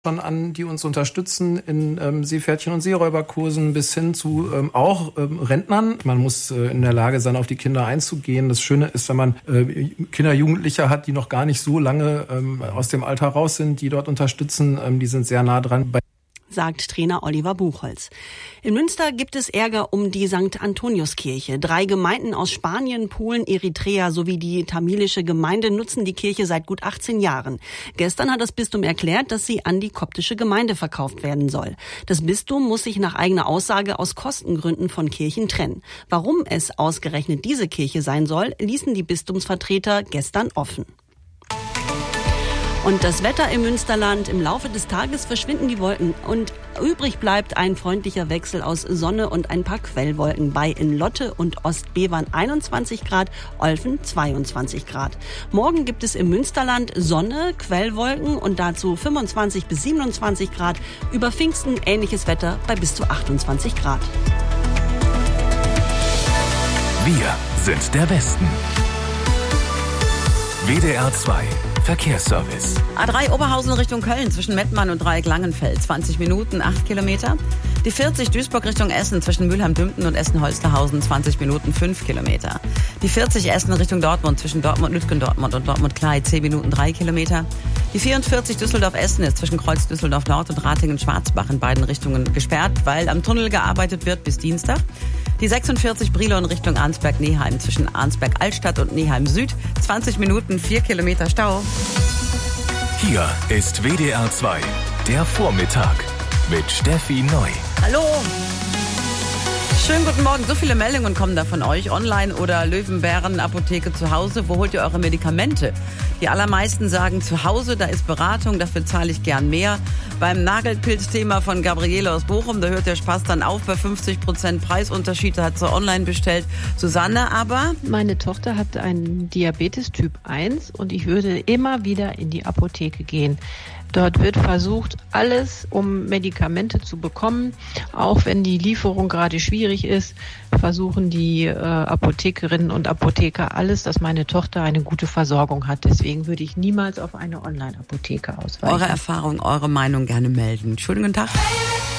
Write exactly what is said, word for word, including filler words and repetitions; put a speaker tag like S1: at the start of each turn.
S1: schon an, die uns unterstützen in ähm, Seepferdchen- und Seeräuberkursen bis hin zu ähm, auch ähm, Rentnern. Man muss äh, in der Lage sein, auf die Kinder einzugehen. Das Schöne ist, wenn man äh, Kinder, Jugendliche hat, die noch gar nicht so lange ähm, aus dem Alter raus sind, die dort unterstützen, ähm, die sind sehr nah dran bei
S2: sagt Trainer Oliver Buchholz. In Münster gibt es Ärger um die Sankt Antoniuskirche. Drei Gemeinden aus Spanien, Polen, Eritrea sowie die tamilische Gemeinde nutzen die Kirche seit gut achtzehn Jahren. Gestern hat das Bistum erklärt, dass sie an die koptische Gemeinde verkauft werden soll. Das Bistum muss sich nach eigener Aussage aus Kostengründen von Kirchen trennen. Warum es ausgerechnet diese Kirche sein soll, ließen die Bistumsvertreter gestern offen. Und das Wetter im Münsterland: Im Laufe des Tages verschwinden die Wolken und übrig bleibt ein freundlicher Wechsel aus Sonne und ein paar Quellwolken bei in Lotte und Ostbevern einundzwanzig Grad, Olfen zweiundzwanzig Grad. Morgen gibt es im Münsterland Sonne, Quellwolken und dazu fünfundzwanzig bis siebenundzwanzig Grad. Über Pfingsten ähnliches Wetter bei bis zu achtundzwanzig Grad.
S3: Wir sind der Westen. W D R zwei Verkehrsservice.
S4: A drei Oberhausen Richtung Köln zwischen Mettmann und Dreieck-Langenfeld. zwanzig Minuten, acht Kilometer. Die vierzig Duisburg Richtung Essen zwischen Mülheim-Dümpten und Essen-Holsterhausen. zwanzig Minuten, fünf Kilometer. Die vierzig Essen Richtung Dortmund zwischen Dortmund-Lütgendortmund und Dortmund-Klei. zehn Minuten, drei Kilometer. Die vierundvierzig Düsseldorf-Essen ist zwischen Kreuz Düsseldorf-Nord und Ratingen-Schwarzbach in beiden Richtungen gesperrt, weil am Tunnel gearbeitet wird bis Dienstag. Die sechsundvierzig Brilon Richtung Arnsberg-Neheim zwischen Arnsberg-Altstadt und Neheim-Süd. zwanzig Minuten, vier Kilometer Stau.
S3: Hier ist W D R zwei, der Vormittag mit Steffi Neu.
S4: Hallo. Schönen guten Morgen. So viele Meldungen kommen da von euch. Online oder Löwenbären Apotheke zu Hause. Wo holt ihr eure Medikamente? Die allermeisten sagen zu Hause, da ist Beratung, dafür zahle ich gern mehr. Beim Nagelpilzthema von Gabriele aus Bochum, da hört der Spaß dann auf bei fünfzig Prozent Preisunterschied. Da hat sie online bestellt. Susanne aber?
S5: Meine Tochter hat einen Diabetes Typ eins und ich würde immer wieder in die Apotheke gehen. Dort wird versucht, alles, um Medikamente zu bekommen. Auch wenn die Lieferung gerade schwierig ist, versuchen die äh, Apothekerinnen und Apotheker alles, dass meine Tochter eine gute Versorgung hat. Deswegen würde ich niemals auf eine Online-Apotheke ausweichen.
S4: Eure Erfahrung, eure Meinung gerne melden. Schönen guten Tag.